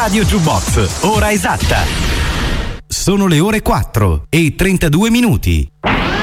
Radio Jukebox, ora esatta. Sono le ore 4:32.